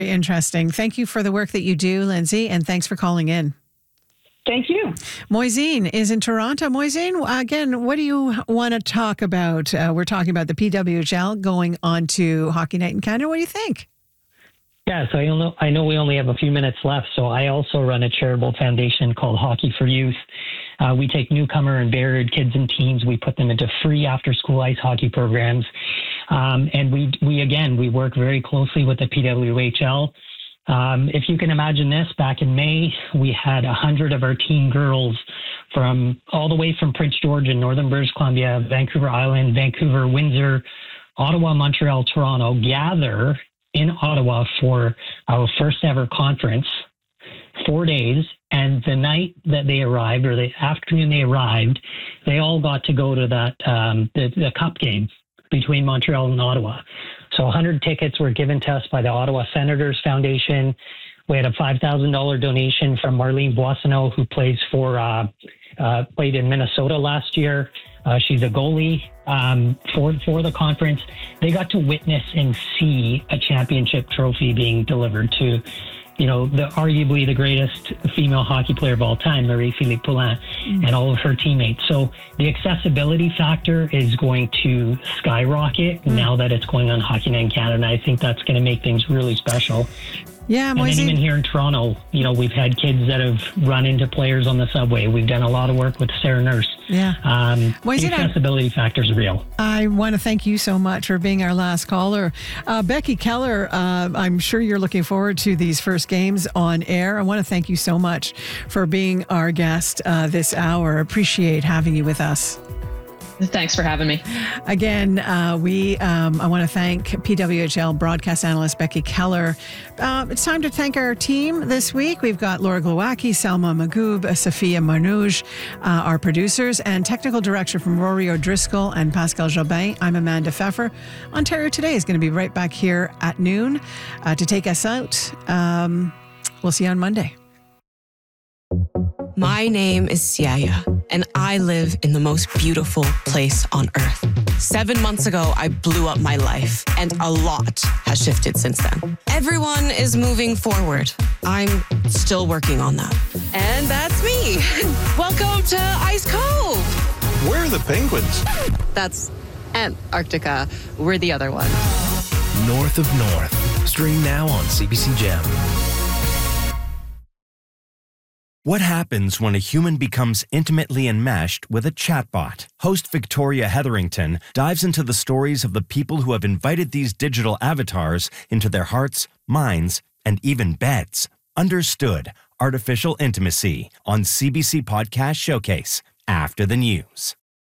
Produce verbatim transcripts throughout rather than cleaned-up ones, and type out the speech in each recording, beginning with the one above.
Interesting. Thank you for the work that you do, Lindsay, and thanks for calling in. Thank you. Moisine is in Toronto. Moisine, again, what do you want to talk about? Uh, we're talking about the P W H L going on to Hockey Night in Canada. What do you think? Yeah, so I know, I know we only have a few minutes left, so I also run a charitable foundation called Hockey for Youth. Uh, we take newcomer and barrier kids and teens, we put them into free after-school ice hockey programs. Um, and we, we, again, we work very closely with the P W H L. Um, if you can imagine this, back in May, we had a hundred of our teen girls from all the way from Prince George in northern British Columbia, Vancouver Island, Vancouver, Windsor, Ottawa, Montreal, Toronto, gather in Ottawa for our first ever conference, four days. And the night that they arrived, or the afternoon they arrived, they all got to go to that um, the, the cup game between Montreal and Ottawa. So one hundred tickets were given to us by the Ottawa Senators Foundation. We had a five thousand dollars donation from Marlene Boissonneau, who plays for uh, uh, played in Minnesota last year. Uh, she's a goalie um, for for the conference. They got to witness and see a championship trophy being delivered to, you know, the arguably the greatest female hockey player of all time, Marie-Philippe Poulin, mm-hmm. and all of her teammates. So the accessibility factor is going to skyrocket mm-hmm. now that it's going on Hockey Night in Canada. And I think that's going to make things really special. Yeah, and then even here in Toronto, you know, we've had kids that have run into players on the subway. We've done a lot of work with Sarah Nurse. Yeah. Um, the accessibility factor is real. I want to thank you so much for being our last caller. Uh, Becky Keller, uh, I'm sure you're looking forward to these first games on air. I want to thank you so much for being our guest uh, this hour. Appreciate having you with us. Thanks for having me. Again, uh, we um, I want to thank P W H L broadcast analyst Becky Keller. Uh, it's time to thank our team this week. We've got Laura Glowacki, Selma Magoob, Sophia Marnouge, uh, our producers, and technical director from Rory O'Driscoll and Pascal Jobin. I'm Amanda Pfeffer. Ontario Today is going to be right back here at noon uh, to take us out. Um, we'll see you on Monday. My name is Siaya, and I live in the most beautiful place on earth. Seven months ago, I blew up my life, and a lot has shifted since then. Everyone is moving forward. I'm still working on that. And that's me. Welcome to Ice Cove. Where are the penguins? That's Antarctica. We're the other one. North of North. Stream now on C B C Gem. What happens when a human becomes intimately enmeshed with a chatbot? Host Victoria Hetherington dives into the stories of the people who have invited these digital avatars into their hearts, minds, and even beds. Understood Artificial Intimacy on C B C Podcast Showcase after the news.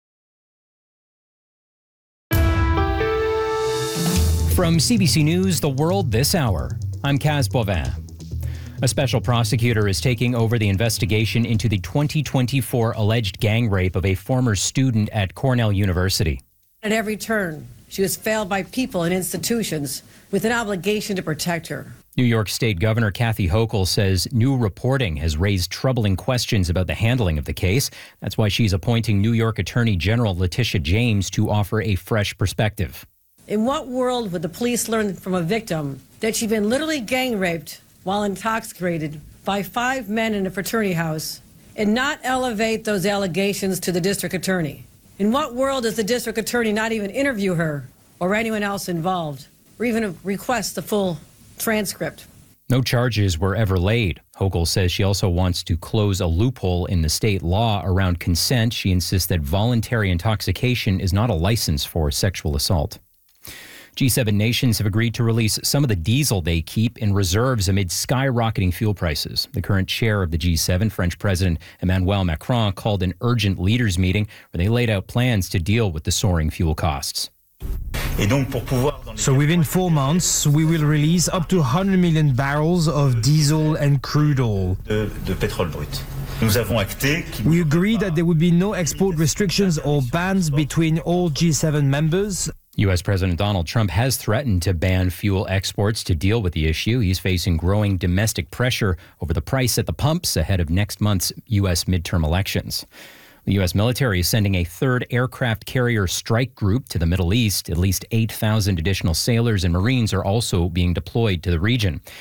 From C B C News, The World This Hour, I'm Kaz Bovin. A special prosecutor is taking over the investigation into the twenty twenty-four alleged gang rape of a former student at Cornell University. At every turn, she was failed by people and institutions with an obligation to protect her. New York State Governor Kathy Hochul says new reporting has raised troubling questions about the handling of the case. That's why she's appointing New York Attorney General Letitia James to offer a fresh perspective. In what world would the police learn from a victim that she'd been literally gang raped while intoxicated by five men in a fraternity house and not elevate those allegations to the district attorney? In what world does the district attorney not even interview her or anyone else involved, or even request the full transcript? No charges were ever laid. Hochul says she also wants to close a loophole in the state law around consent. She insists that voluntary intoxication is not a license for sexual assault. G seven nations have agreed to release some of the diesel they keep in reserves amid skyrocketing fuel prices. The current chair of the G seven, French President Emmanuel Macron, called an urgent leaders meeting where they laid out plans to deal with the soaring fuel costs. So within four months, we will release up to one hundred million barrels of diesel and crude oil. We agreed that there would be no export restrictions or bans between all G seven members. U S. President Donald Trump has threatened to ban fuel exports to deal with the issue. He's facing growing domestic pressure over the price at the pumps ahead of next month's U S midterm elections. The U S military is sending a third aircraft carrier strike group to the Middle East. At least eight thousand additional sailors and Marines are also being deployed to the region.